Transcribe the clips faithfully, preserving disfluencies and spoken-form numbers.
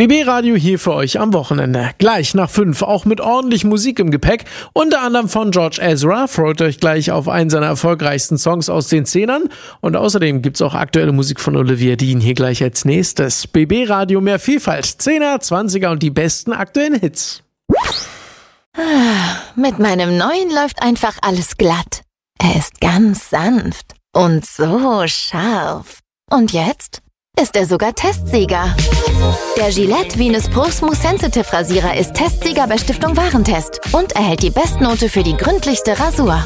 B B-Radio hier für euch am Wochenende. Gleich nach fünf, auch mit ordentlich Musik im Gepäck. Unter anderem von George Ezra. Freut euch gleich auf einen seiner erfolgreichsten Songs aus den Zehnern. Und außerdem gibt's auch aktuelle Musik von Olivia Dean hier gleich als nächstes. B B-Radio, mehr Vielfalt. Zehner, Zwanziger und die besten aktuellen Hits. Mit meinem neuen läuft einfach alles glatt. Er ist ganz sanft und so scharf. Und jetzt ist er sogar Testsieger. Der Gillette Venus Pro Smooth Sensitive Rasierer ist Testsieger bei Stiftung Warentest und erhält die Bestnote für die gründlichste Rasur.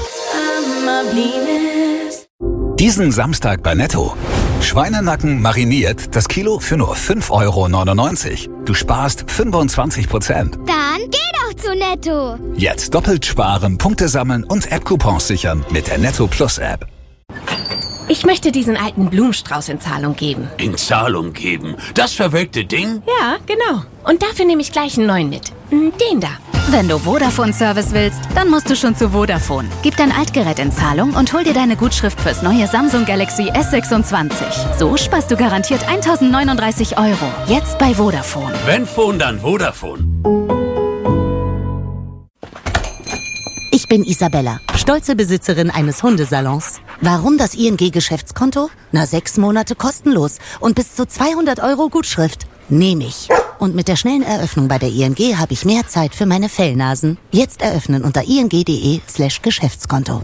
Diesen Samstag bei Netto. Schweinenacken mariniert, das Kilo für nur fünf Euro neunundneunzig. Du sparst fünfundzwanzig Prozent. Dann geh doch zu Netto. Jetzt doppelt sparen, Punkte sammeln und App-Coupons sichern mit der Netto Plus App. Ich möchte diesen alten Blumenstrauß in Zahlung geben. In Zahlung geben? Das verwelkte Ding? Ja, genau. Und dafür nehme ich gleich einen neuen mit. Den da. Wenn du Vodafone-Service willst, dann musst du schon zu Vodafone. Gib dein Altgerät in Zahlung und hol dir deine Gutschrift fürs neue Samsung Galaxy S sechsundzwanzig. So sparst du garantiert eintausendneununddreißig Euro. Jetzt bei Vodafone. Wenn Phone, dann Vodafone. Ich bin Isabella, stolze Besitzerin eines Hundesalons. Warum das I N G-Geschäftskonto? Na, sechs Monate kostenlos und bis zu zweihundert Euro Gutschrift. Nehme ich. Und mit der schnellen Eröffnung bei der I N G habe ich mehr Zeit für meine Fellnasen. Jetzt eröffnen unter ing.de slash Geschäftskonto.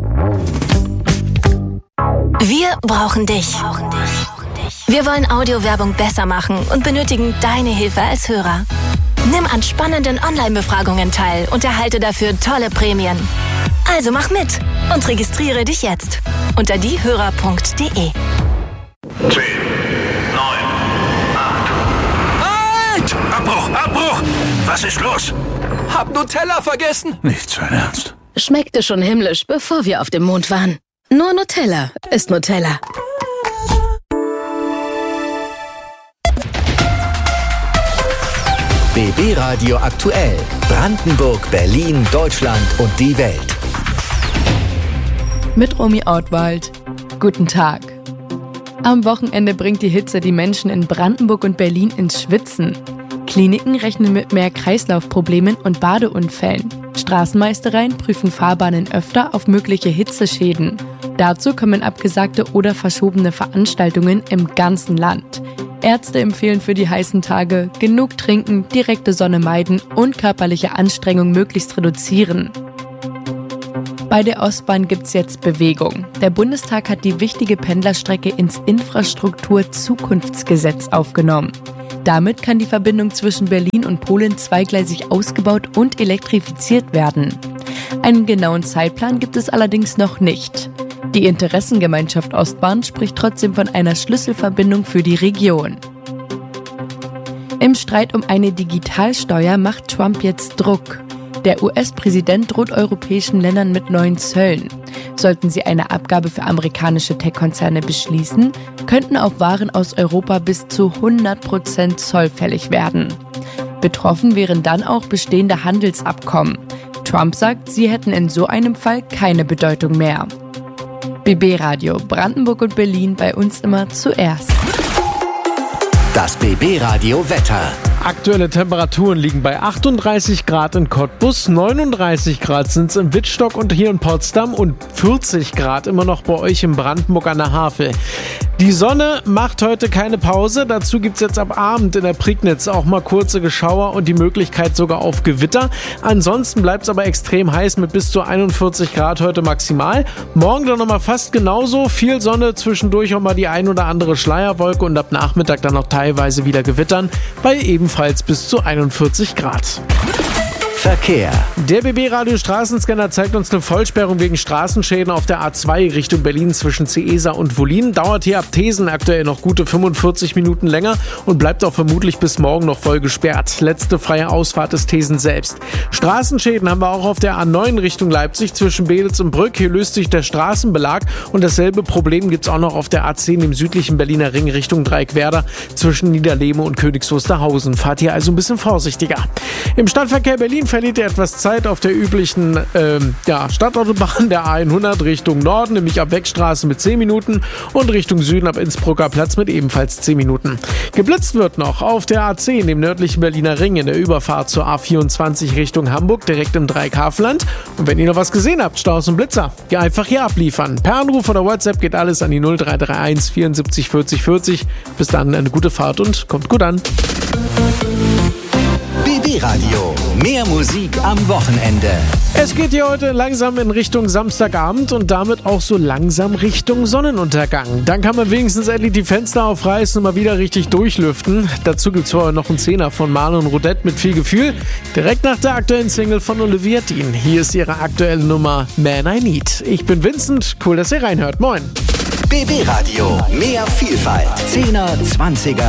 Wir brauchen dich. Wir wollen Audiowerbung besser machen und benötigen deine Hilfe als Hörer. Nimm an spannenden Online-Befragungen teil und erhalte dafür tolle Prämien. Also mach mit und registriere dich jetzt unter diehörer punkt de. zehn, neun, acht. Halt! Abbruch, Abbruch! Was ist los? Hab Nutella vergessen. Nicht sein Ernst. Schmeckte schon himmlisch, bevor wir auf dem Mond waren. Nur Nutella ist Nutella. B B-Radio aktuell. Brandenburg, Berlin, Deutschland und die Welt. Mit Romy Ortwald. Guten Tag. Am Wochenende bringt die Hitze die Menschen in Brandenburg und Berlin ins Schwitzen. Kliniken rechnen mit mehr Kreislaufproblemen und Badeunfällen. Straßenmeistereien prüfen Fahrbahnen öfter auf mögliche Hitzeschäden. Dazu kommen abgesagte oder verschobene Veranstaltungen im ganzen Land. Ärzte empfehlen für die heißen Tage genug trinken, direkte Sonne meiden und körperliche Anstrengung möglichst reduzieren. Bei der Ostbahn gibt's jetzt Bewegung. Der Bundestag hat die wichtige Pendlerstrecke ins Infrastruktur-Zukunftsgesetz aufgenommen. Damit kann die Verbindung zwischen Berlin und Polen zweigleisig ausgebaut und elektrifiziert werden. Einen genauen Zeitplan gibt es allerdings noch nicht. Die Interessengemeinschaft Ostbahn spricht trotzdem von einer Schlüsselverbindung für die Region. Im Streit um eine Digitalsteuer macht Trump jetzt Druck. Der U S-Präsident droht europäischen Ländern mit neuen Zöllen. Sollten sie eine Abgabe für amerikanische Tech-Konzerne beschließen, könnten auf Waren aus Europa bis zu hundert Prozent Zoll fällig werden. Betroffen wären dann auch bestehende Handelsabkommen. Trump sagt, sie hätten in so einem Fall keine Bedeutung mehr. B B-Radio, Brandenburg und Berlin, bei uns immer zuerst. Das B B-Radio Wetter. Aktuelle Temperaturen liegen bei achtunddreißig Grad in Cottbus, neununddreißig Grad sind es in Wittstock und hier in Potsdam und vierzig Grad immer noch bei euch in Brandenburg an der Havel. Die Sonne macht heute keine Pause, dazu gibt es jetzt ab Abend in der Prignitz auch mal kurze Geschauer und die Möglichkeit sogar auf Gewitter. Ansonsten bleibt es aber extrem heiß mit bis zu einundvierzig Grad heute maximal. Morgen dann nochmal fast genauso, viel Sonne, zwischendurch auch mal die ein oder andere Schleierwolke und ab Nachmittag dann noch teilweise wieder Gewittern bei ebenfalls bis zu einundvierzig Grad. Verkehr. Der B B-Radio Straßenscanner zeigt uns eine Vollsperrung wegen Straßenschäden auf der A zwei Richtung Berlin zwischen Ceesa und Wollin. Dauert hier ab Thesen aktuell noch gute fünfundvierzig Minuten länger und bleibt auch vermutlich bis morgen noch voll gesperrt. Letzte freie Ausfahrt ist Thesen selbst. Straßenschäden haben wir auch auf der A neun Richtung Leipzig zwischen Beelitz und Brück. Hier löst sich der Straßenbelag und dasselbe Problem gibt es auch noch auf der A zehn im südlichen Berliner Ring Richtung Dreieckwerder zwischen Niederlehme und Königs Wusterhausen. Fahrt hier also ein bisschen vorsichtiger. Im Stadtverkehr Berlin verliert ihr etwas Zeit auf der üblichen ähm, ja, Stadtautobahn der A hundert Richtung Norden, nämlich ab Wegstraße mit zehn Minuten und Richtung Süden ab Innsbrucker Platz mit ebenfalls zehn Minuten. Geblitzt wird noch auf der A zehn im nördlichen Berliner Ring in der Überfahrt zur A vierundzwanzig Richtung Hamburg, direkt im Dreikaufland. Und wenn ihr noch was gesehen habt, Staus und Blitzer, ihr einfach hier abliefern. Per Anruf oder WhatsApp geht alles an die null drei drei eins vierundsiebzig vierzig vierzig. Bis dann eine gute Fahrt und kommt gut an. B B Radio. Mehr Musik am Wochenende. Es geht hier heute langsam in Richtung Samstagabend und damit auch so langsam Richtung Sonnenuntergang. Dann kann man wenigstens endlich die Fenster aufreißen und mal wieder richtig durchlüften. Dazu gibt es vorher noch einen Zehner von Marlon Rodette mit viel Gefühl. Direkt nach der aktuellen Single von Olivia Dean. Hier ist ihre aktuelle Nummer Man I Need. Ich bin Vincent, cool, dass ihr reinhört. Moin. B B Radio. Mehr Vielfalt. Zehner, Zwanziger